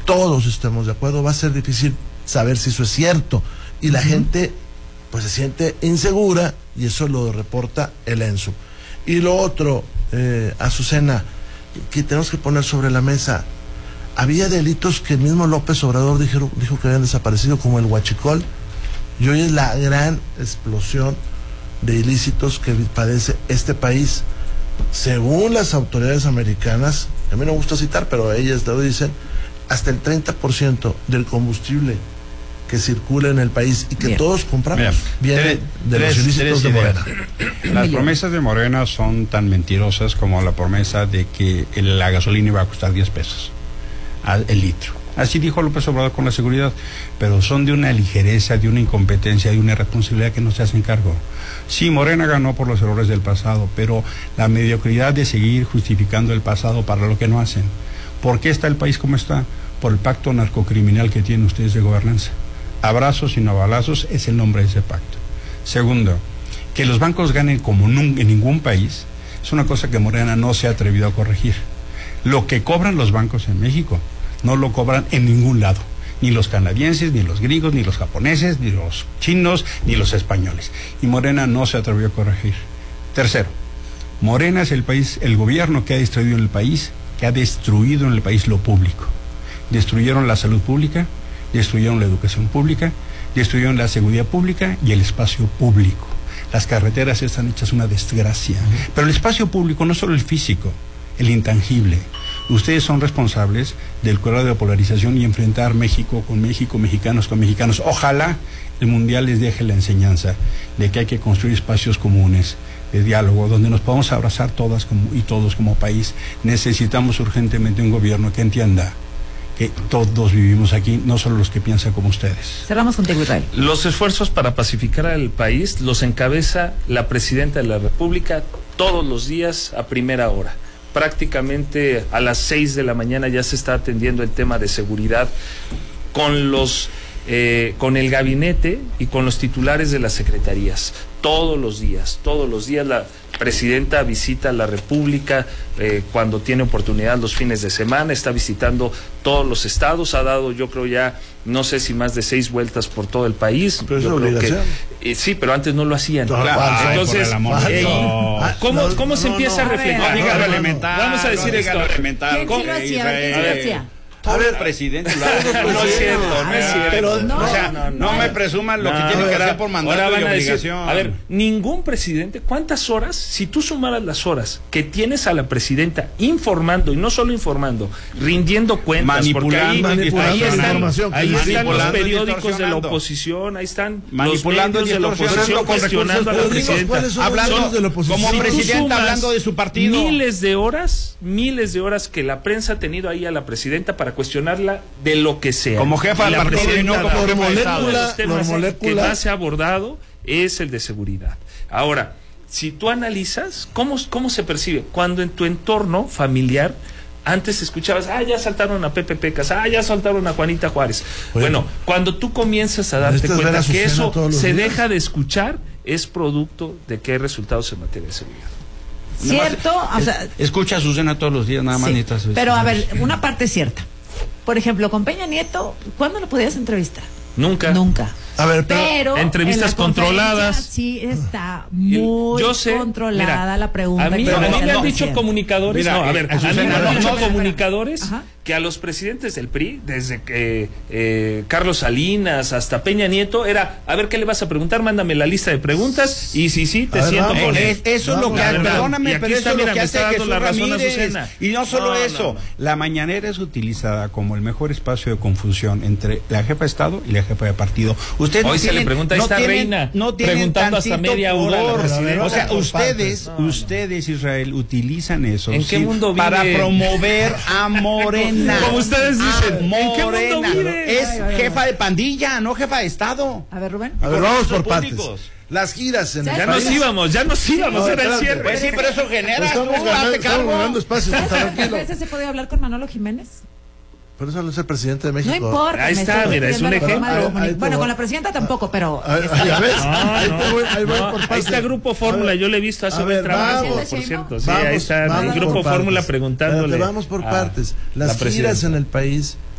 todos estemos de acuerdo, va a ser difícil saber si eso es cierto. Y la gente pues se siente insegura, y eso lo reporta el ENSU. Y lo otro, Azucena, que tenemos que poner sobre la mesa, había delitos que el mismo López Obrador dijo que habían desaparecido, como el huachicol, y hoy es la gran explosión de ilícitos que padece este país. Según las autoridades americanas, a mí no me gusta citar, pero ellas lo dicen, hasta el 30% del combustible que circula en el país y que todos compramos viene de los ilícitos de Morena. Las promesas de Morena son tan mentirosas como la promesa de que la gasolina iba a costar 10 pesos el litro. Así dijo López Obrador con la seguridad, pero son de una ligereza, de una incompetencia, de una irresponsabilidad que no se hacen cargo. Sí, Morena ganó por los errores del pasado, pero la mediocridad de seguir justificando el pasado para lo que no hacen. ¿Por qué está el país como está? Por el pacto narcocriminal que tienen ustedes de gobernanza. Abrazos y no balazos es el nombre de ese pacto. Segundo, que los bancos ganen como en ningún país es una cosa que Morena no se ha atrevido a corregir. Lo que cobran los bancos en México no lo cobran en ningún lado, ni los canadienses, ni los gringos, ni los japoneses, ni los chinos, ni los españoles. Y Morena no se atrevió a corregir. Tercero, Morena es el gobierno que ha destruido en el país, lo público. Destruyeron la salud pública, destruyeron la educación pública, destruyeron la seguridad pública y el espacio público. Las carreteras están hechas una desgracia. Pero el espacio público, no solo el físico, el intangible. Ustedes son responsables del cuadro de polarización y enfrentar México con México, mexicanos con mexicanos. Ojalá el Mundial les deje la enseñanza de que hay que construir espacios comunes de diálogo, donde nos podamos abrazar todas y todos como país. Necesitamos urgentemente un gobierno que entienda que todos vivimos aquí, no solo los que piensan como ustedes. Cerramos contigo, Israel. Los esfuerzos para pacificar al país los encabeza la Presidenta de la República todos los días a primera hora. Prácticamente a las 6 de la mañana ya se está atendiendo el tema de seguridad con el gabinete y con los titulares de las secretarías. Todos los días la Presidenta visita la República cuando tiene oportunidad los fines de semana, está visitando todos los estados, ha dado yo creo ya, no sé si más de 6 vueltas por todo el país. Pero es una obligación. Sí, pero antes no lo hacían. Entonces, ¿cómo se empieza a reflejar? Vamos a decir esto. ¿Quién sí lo hacía? A ver, presidente, no es cierto. No me presuman lo que tiene que hacer por mandato y obligación. A ver, ningún presidente, ¿cuántas horas? Si tú sumaras las horas que tienes a la presidenta informando, y no solo informando, rindiendo cuentas, manipulando, ahí están los periódicos de la oposición, ahí están manipulando los medios de la oposición cuestionando a la presidenta, hablando como presidenta, hablando de su partido. Miles de horas que la prensa ha tenido ahí a la presidenta para cuestionarla de lo que sea. Como jefa del partido y no como molécula. Que más se ha abordado es el de seguridad. Ahora, si tú analizas cómo se percibe cuando en tu entorno familiar antes escuchabas, ya asaltaron a Pepe Pecas, ya asaltaron a Juanita Juárez. Bueno, cuando tú comienzas a darte cuenta que eso se deja de escuchar, es producto de que hay resultados en materia de seguridad. ¿Cierto? O sea, escucha a Azucena todos los días, nada más. Sí, pero a ver, una parte es cierta. Por ejemplo, con Peña Nieto, ¿cuándo lo podías entrevistar? Nunca. A ver, pero entrevistas controladas. Sí, está muy controlada la pregunta. A mí me han dicho comunicadores. Comunicadores que a los presidentes del PRI, desde que Carlos Salinas hasta Peña Nieto, era, a ver qué le vas a preguntar, mándame la lista de preguntas y si sí, te siento con él. Eso es lo que hace, perdóname, pero eso es lo que hace Jesús Ramírez. Y no solo eso, la mañanera es utilizada como el mejor espacio de confusión entre la jefa de Estado y la jefa de partido. Hoy se le pregunta a esta reina, preguntando hasta media hora a la presidenta. O sea, ustedes, Israel, utilizan eso ¿en qué mundo vive? Para promover a Morena. Como ustedes dicen, ¿en qué mundo vive? Es jefa de pandilla, no jefa de Estado. A ver, Rubén. A ver, vamos por partes. Las giras en el país. Ya nos íbamos, era el cierre. Pues sí, pero eso genera. Estamos ganando espacios. ¿A veces se podía hablar con Manolo Jiménez? Pero eso no es el presidente de México. No importa. Ahí está, mira, es un ejemplo. Bueno, con la presidenta tampoco, pero... Ahí está Grupo Fórmula, yo le he visto hace buen trabajo, por cierto. Sí, ahí está el Grupo Fórmula preguntándole. Vamos por partes. Las giras en el país